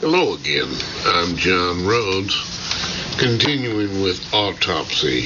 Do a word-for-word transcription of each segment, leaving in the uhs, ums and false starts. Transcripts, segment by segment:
Hello again. I'm John Rhodes, continuing with Autopsy.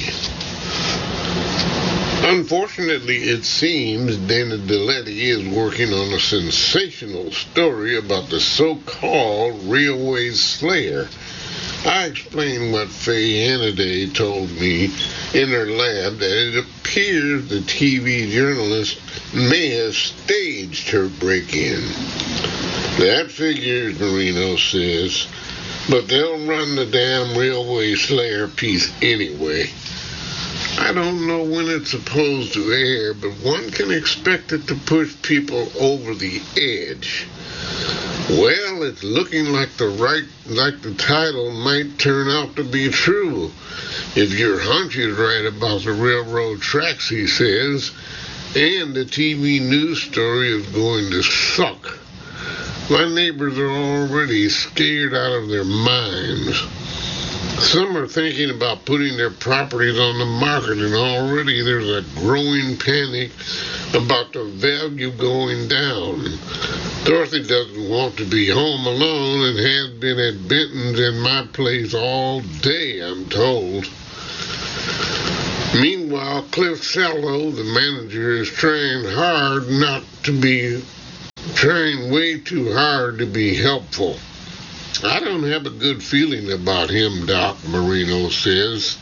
Unfortunately, it seems Dana Deletti is working on a sensational story about the so-called Railway Slayer. I explained what Faye Hanaday told me in her lab, that it appears the T V journalist may have staged her break-in. That figures, Marino says, but they'll run the damn Railway Slayer piece anyway. I don't know when it's supposed to air, but one can expect it to push people over the edge. Well, it's looking like the right, like the title might turn out to be true. If your hunch is right about the railroad tracks, he says, and the T V news story is going to suck. My neighbors are already scared out of their minds. Some are thinking about putting their properties on the market, and already there's a growing panic about the value going down. Dorothy doesn't want to be home alone and has been at Benton's and my place all day, I'm told. Meanwhile, Cliff Sallow, the manager, is trying hard not to be, trying way too hard to be helpful. I don't have a good feeling about him, Doc, Marino says.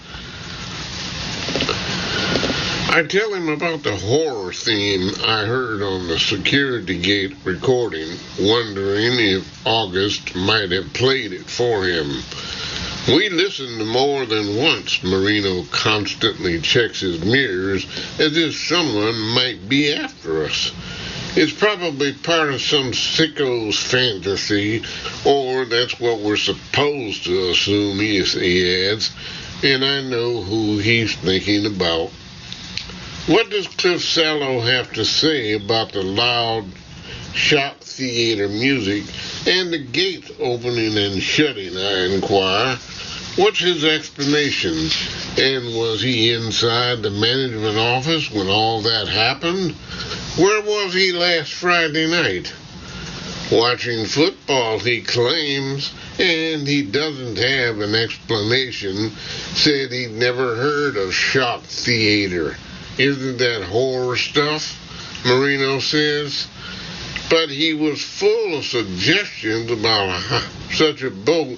I tell him about the horror theme I heard on the security gate recording, wondering if August might have played it for him. We listened more than once. Marino constantly checks his mirrors as if someone might be after us. It's probably part of some sicko's fantasy, or that's what we're supposed to assume, he adds, and I know who he's thinking about. What does Cliff Sallow have to say about the loud shop theater music and the gates opening and shutting, I inquire? What's his explanation? And was he inside the management office when all that happened? Where was he last Friday night? Watching football, he claims, and he doesn't have an explanation. Said he'd never heard of shop theater. Isn't that horror stuff? Marino says. But he was full of suggestions about such a boat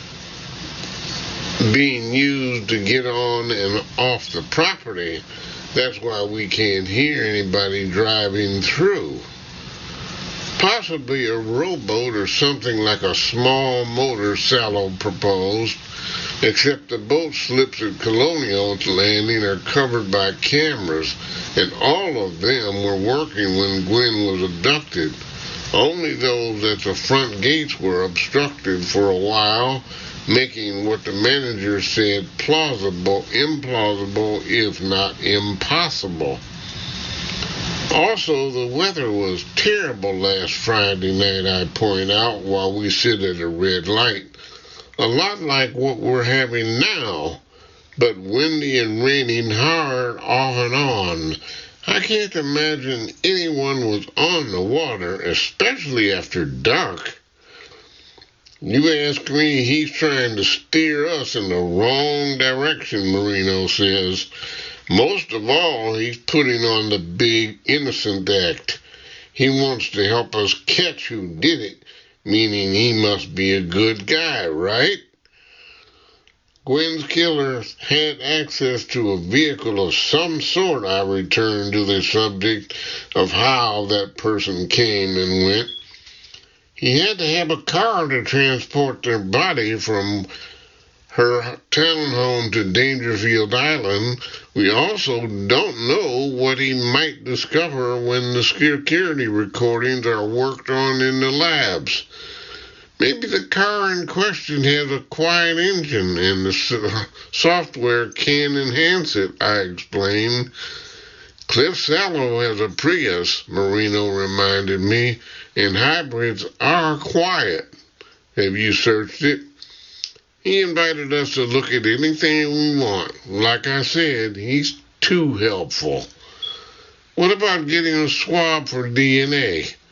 being used to get on and off the property. That's why we can't hear anybody driving through. Possibly a rowboat or something like a small motor, Sallow proposed, except the boat slips at Colonial's landing are covered by cameras, and all of them were working when Gwen was abducted. Only those at the front gates were obstructed for a while, making what the manager said plausible, implausible, if not impossible. Also, the weather was terrible last Friday night, I point out, while we sit at a red light. A lot like what we're having now, but windy and raining hard off and on. I can't imagine anyone was on the water, especially after dark. You ask me, he's trying to steer us in the wrong direction, Marino says. Most of all, he's putting on the big innocent act. He wants to help us catch who did it, meaning he must be a good guy, right? Gwen's killer had access to a vehicle of some sort. I returned to the subject of how that person came and went. He had to have a car to transport their body from her townhome to Dangerfield Island. We also don't know what he might discover when the security recordings are worked on in the labs. Maybe the car in question has a quiet engine and the software can enhance it, I explained. Cliff Sallow has a Prius, Marino reminded me, and hybrids are quiet. Have you searched it? He invited us to look at anything we want. Like I said, he's too helpful. What about getting a swab for D N A?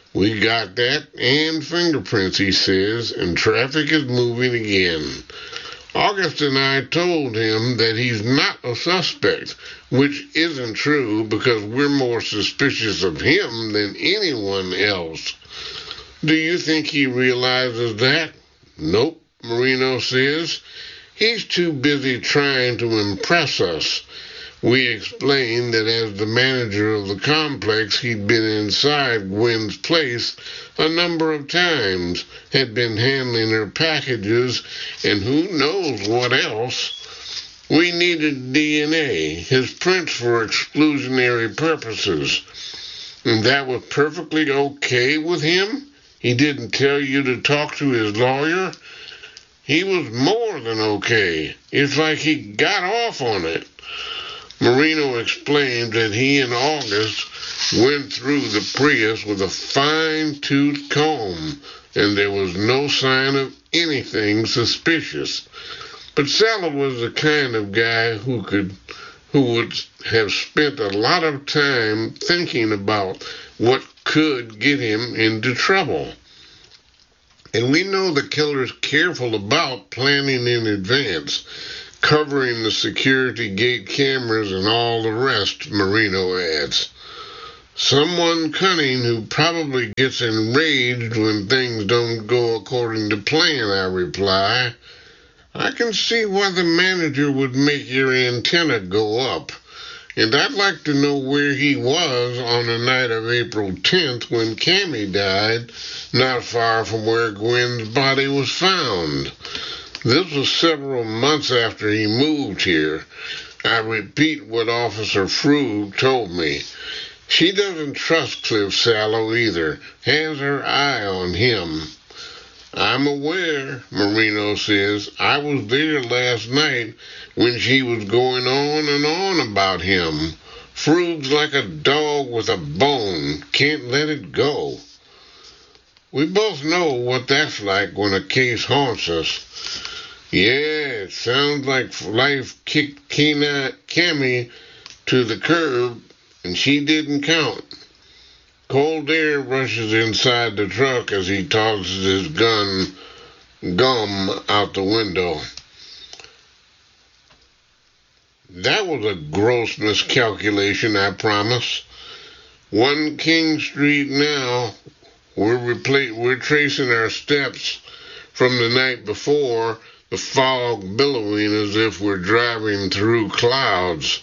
We got that and fingerprints, he says, and traffic is moving again. August and I told him that he's not a suspect, which isn't true because we're more suspicious of him than anyone else. Do you think he realizes that? Nope, Marino says. He's too busy trying to impress us. We explained that as the manager of the complex, he'd been inside Gwen's place a number of times, had been handling her packages, and who knows what else. We needed D N A, his prints for exclusionary purposes. And that was perfectly okay with him? He didn't tell you to talk to his lawyer? He was more than okay. It's like he got off on it. Marino explained that he and August went through the Prius with a fine-tooth comb, and there was no sign of anything suspicious. But Salo was the kind of guy who could, who would have spent a lot of time thinking about what could get him into trouble. And we know the killer's careful about planning in advance, covering the security gate cameras and all the rest, Marino adds. Someone cunning who probably gets enraged when things don't go according to plan, I reply. I can see why the manager would make your antenna go up. And I'd like to know where he was on the night of April tenth when Cammie died, not far from where Gwen's body was found. This was several months after he moved here. I repeat what Officer Frug told me. She doesn't trust Cliff Salo either, has her eye on him. I'm aware, Marino says. I was there last night when she was going on and on about him. Frug's like a dog with a bone, can't let it go. We both know what that's like when a case haunts us. Yeah, it sounds like life kicked Cammie to the curb, and she didn't count. Cold air rushes inside the truck as he tosses his gun gum out the window. That was a gross miscalculation, I promise. One King Street now. We're, repla- we're tracing our steps from the night before, the fog billowing as if we're driving through clouds.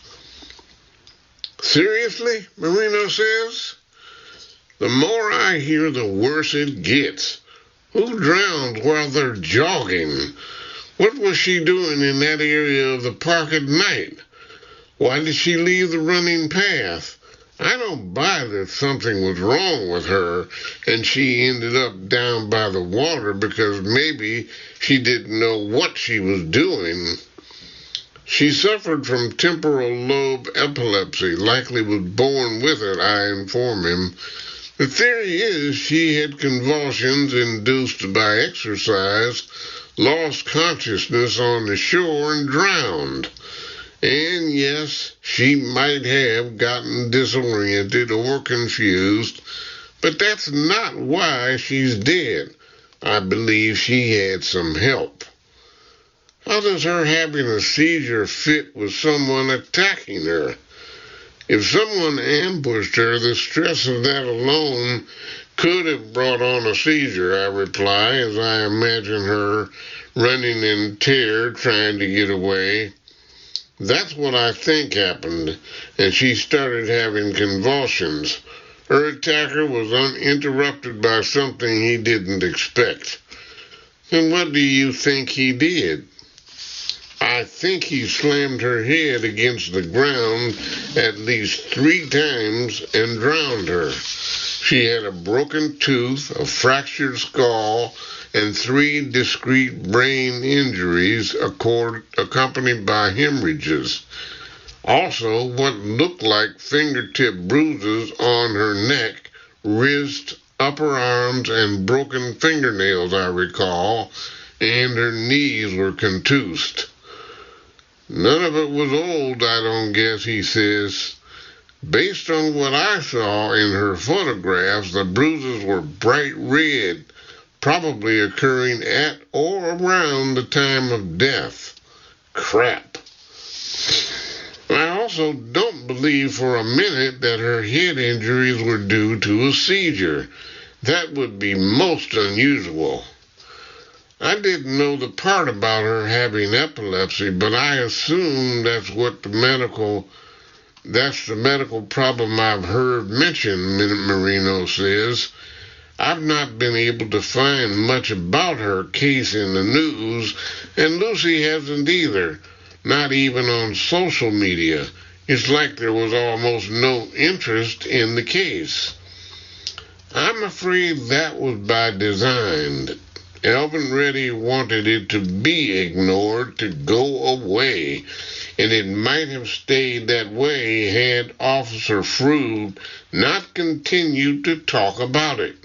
Seriously? Marino says. The more I hear, the worse it gets. Who drowned while they're jogging? What was she doing in that area of the park at night? Why did she leave the running path? I don't buy that something was wrong with her and she ended up down by the water because maybe she didn't know what she was doing. She suffered from temporal lobe epilepsy, likely was born with it, I inform him. The theory is she had convulsions induced by exercise, lost consciousness on the shore, and drowned. And yes, she might have gotten disoriented or confused, but that's not why she's dead. I believe she had some help. How does her having a seizure fit with someone attacking her? If someone ambushed her, the stress of that alone could have brought on a seizure, I reply, as I imagine her running in terror, trying to get away. That's what I think happened, and she started having convulsions. Her attacker was uninterrupted by something he didn't expect. And what do you think he did? I think he slammed her head against the ground at least three times and drowned her. She had a broken tooth, a fractured skull, and three discrete brain injuries accompanied by hemorrhages. Also, what looked like fingertip bruises on her neck, wrist, upper arms, and broken fingernails, I recall, and her knees were contused. None of it was old, I don't guess, he says. Based on what I saw in her photographs, the bruises were bright red, probably occurring at or around the time of death. Crap. I also don't believe for a minute that her head injuries were due to a seizure. That would be most unusual. I didn't know the part about her having epilepsy, but I assume that's what the medical, that's the medical problem I've heard mentioned, Marino says. I've not been able to find much about her case in the news, and Lucy hasn't either, not even on social media. It's like there was almost no interest in the case. I'm afraid that was by design. Alvin Reddy wanted it to be ignored, to go away, and it might have stayed that way had Officer Frood not continued to talk about it.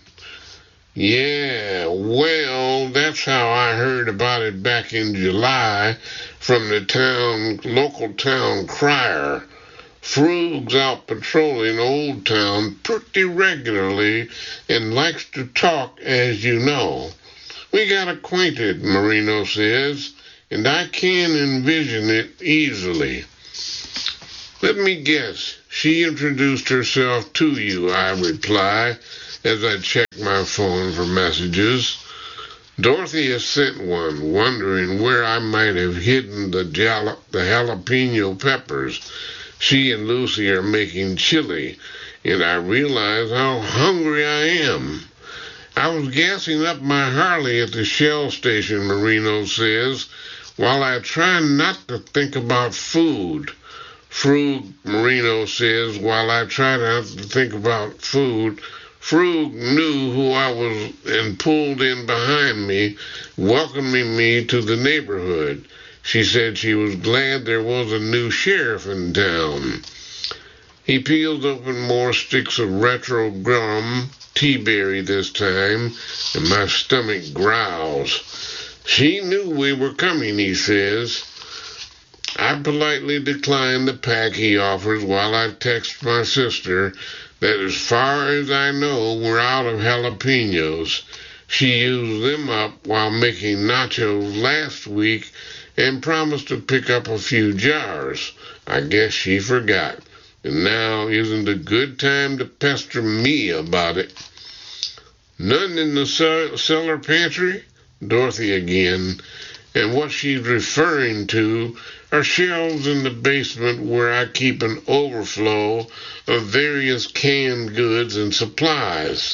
Yeah, well, that's how I heard about it back in July from the town, local town crier. Frood's out patrolling Old Town pretty regularly and likes to talk, as you know. We got acquainted, Marino says, and I can envision it easily. Let me guess, she introduced herself to you, I reply, as I check my phone for messages. Dorothy has sent one, wondering where I might have hidden the, jala- the jalapeno peppers. She and Lucy are making chili, and I realize how hungry I am. I was gassing up my Harley at the Shell station, Marino says, while I try not to think about food. Frood, Marino says, while I try not to think about food, Frood knew who I was and pulled in behind me, welcoming me to the neighborhood. She said she was glad there was a new sheriff in town. He peeled open more sticks of retro gum, tea-berry this time, and my stomach growls. She knew we were coming, he says. I politely decline the pack he offers while I text my sister that as far as I know, we're out of jalapenos. She used them up while making nachos last week and promised to pick up a few jars. I guess she forgot. And now isn't a good time to pester me about it. None in the cellar pantry? Dorothy again. And what she's referring to are shelves in the basement where I keep an overflow of various canned goods and supplies.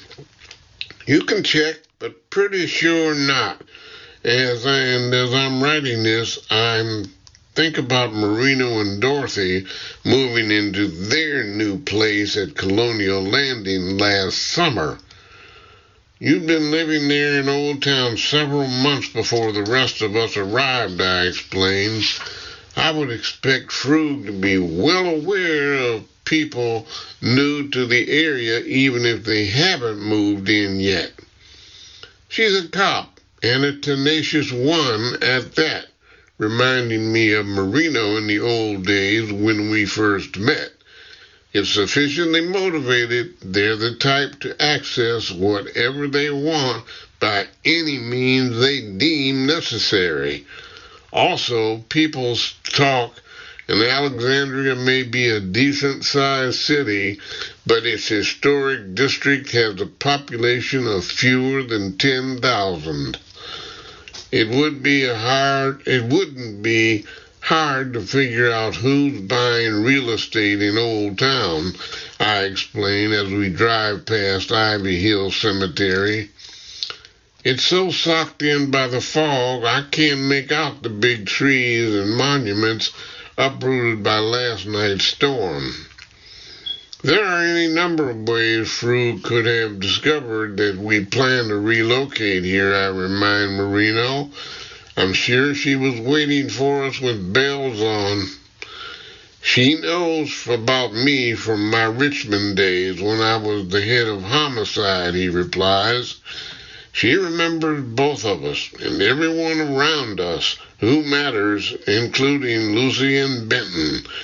You can check, but pretty sure not. As I, and as I'm writing this, I'm think about Marino and Dorothy moving into their new place at Colonial Landing last summer. You've been living there in Old Town several months before the rest of us arrived, I explained. I would expect Frood to be well aware of people new to the area, even if they haven't moved in yet. She's a cop, and a tenacious one at that, reminding me of Marino in the old days when we first met. If sufficiently motivated, they're the type to access whatever they want by any means they deem necessary. Also, people talk, and Alexandria may be a decent-sized city, but its historic district has a population of fewer than ten thousand. It would be a hard, it wouldn't be hard to figure out who's buying real estate in Old Town, I explain as we drive past Ivy Hill Cemetery. It's so socked in by the fog, I can't make out the big trees and monuments uprooted by last night's storm. There are any number of ways Frood could have discovered that we plan to relocate here, I remind Marino. I'm sure she was waiting for us with bells on. She knows about me from my Richmond days when I was the head of homicide, he replies. She remembers both of us and everyone around us who matters, including Lucy and Benton.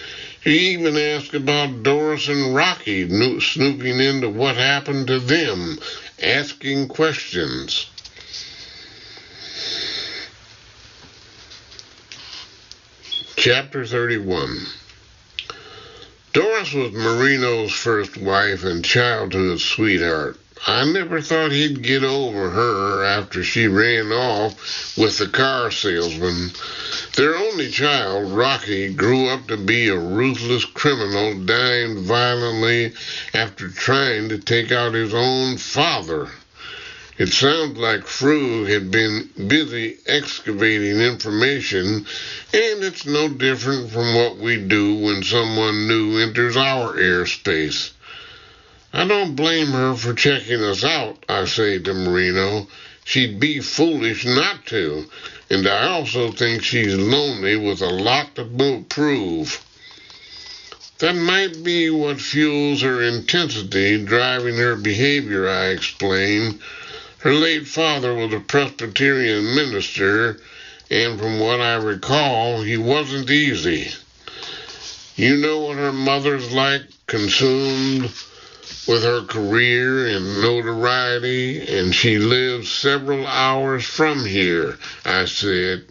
She even asked about Doris and Rocky, snooping into what happened to them, asking questions. Chapter thirty-one. Doris was Marino's first wife and childhood sweetheart. I never thought he'd get over her after she ran off with the car salesman. Their only child, Rocky, grew up to be a ruthless criminal, dying violently after trying to take out his own father. It sounds like Frug had been busy excavating information, and it's no different from what we do when someone new enters our airspace. I don't blame her for checking us out, I say to Marino. She'd be foolish not to, and I also think she's lonely with a lot to prove. That might be what fuels her intensity, driving her behavior, I explain. Her late father was a Presbyterian minister, and from what I recall, he wasn't easy. You know what her mother's like, consumed with her career and notoriety, and she lives several hours from here, I said.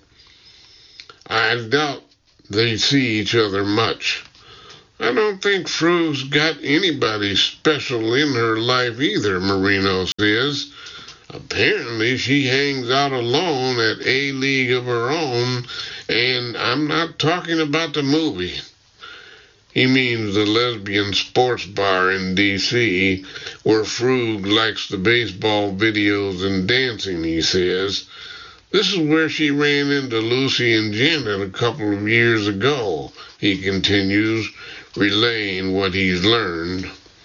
I doubt they see each other much. I don't think Frug's got anybody special in her life either, Marino says. Apparently she hangs out alone at A League of Her Own, and I'm not talking about the movie. He means the lesbian sports bar in D C where Frug likes the baseball videos and dancing, he says. This is where she ran into Lucy and Janet a couple of years ago, he continues, relaying what he's learned.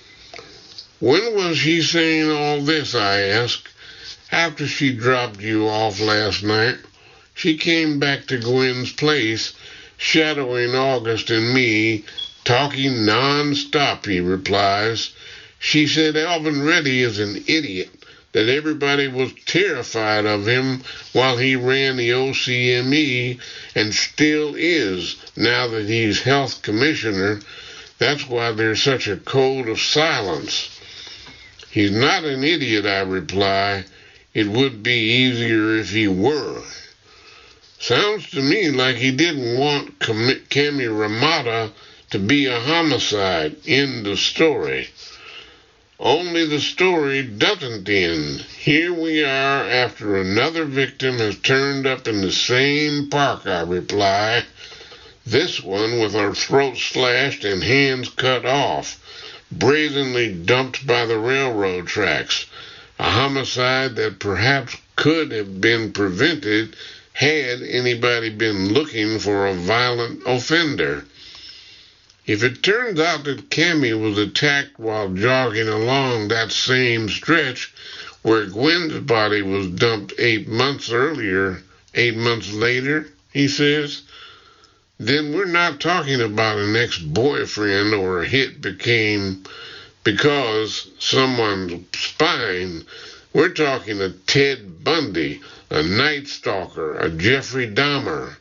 When was she saying all this, I ask. After she dropped you off last night, she came back to Gwen's place, shadowing August and me, talking non-stop, he replies. She said Alvin Reddy is an idiot, that everybody was terrified of him while he ran the O C M E, and still is now that he's health commissioner. That's why there's such a code of silence. He's not an idiot, I reply. It would be easier if he were. Sounds to me like he didn't want Cami Ramada to be a homicide. End of story. Only the story doesn't end. Here we are after another victim has turned up in the same park, I reply. This one with her throat slashed and hands cut off, brazenly dumped by the railroad tracks. A homicide that perhaps could have been prevented had anybody been looking for a violent offender. If it turns out that Cami was attacked while jogging along that same stretch where Gwen's body was dumped eight months earlier, eight months later, he says, then we're not talking about an ex-boyfriend or a hit became because someone's spine. We're talking a Ted Bundy, a Night Stalker, a Jeffrey Dahmer.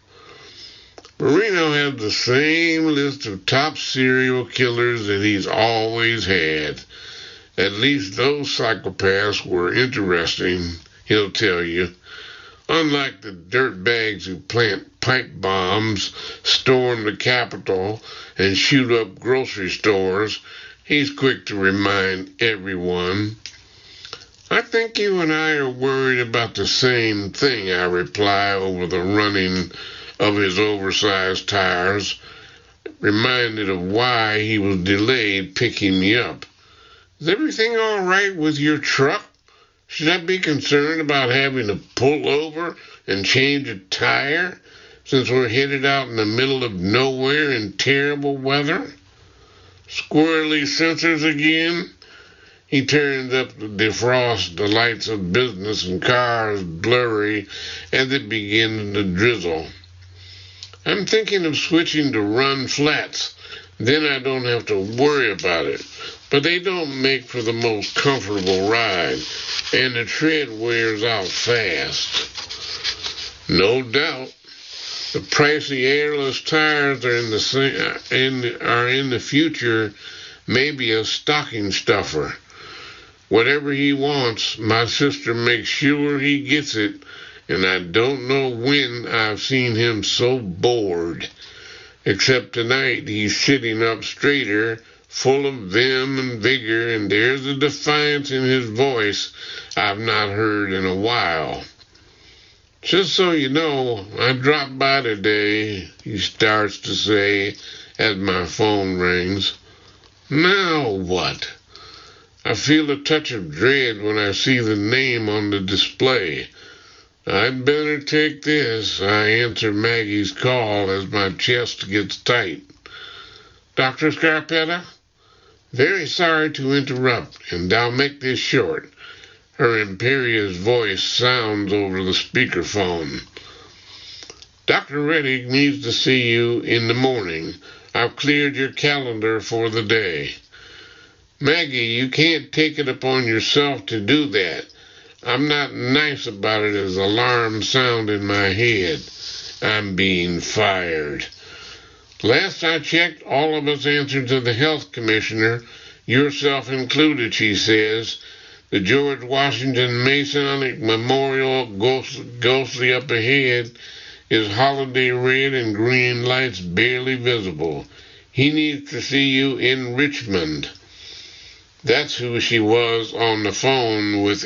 Marino has the same list of top serial killers that he's always had. At least those psychopaths were interesting, he'll tell you. Unlike the dirtbags who plant pipe bombs, storm the Capitol, and shoot up grocery stores, he's quick to remind everyone. I think you and I are worried about the same thing, I reply over the running of his oversized tires, reminded of why he was delayed picking me up. Is everything all right with your truck? Should I be concerned about having to pull over and change a tire since we're headed out in the middle of nowhere in terrible weather? Squirrely sensors again? He turns up to defrost the lights of business and cars blurry as it begins to drizzle. I'm thinking of switching to run flats. Then I don't have to worry about it. But they don't make for the most comfortable ride, and the tread wears out fast. No doubt. The pricey airless tires are in the in are in the future, maybe a stocking stuffer. Whatever he wants, my sister makes sure he gets it, and I don't know when I've seen him so bored. Except tonight he's sitting up straighter, full of vim and vigor, and there's a defiance in his voice I've not heard in a while. Just so you know, I dropped by today, he starts to say as my phone rings. Now what? I feel a touch of dread when I see the name on the display. I'd better take this, I answer Maggie's call as my chest gets tight. Doctor Scarpetta? Very sorry to interrupt, and I'll make this short. Her imperious voice sounds over the speakerphone. Doctor Reddick needs to see you in the morning. I've cleared your calendar for the day. Maggie, you can't take it upon yourself to do that. I'm not nice about it as alarms sound in my head. I'm being fired. Last I checked, all of us answered to the health commissioner, yourself included, she says. The George Washington Masonic Memorial, ghostly up ahead, is holiday red and green lights barely visible. He needs to see you in Richmond. That's who she was on the phone with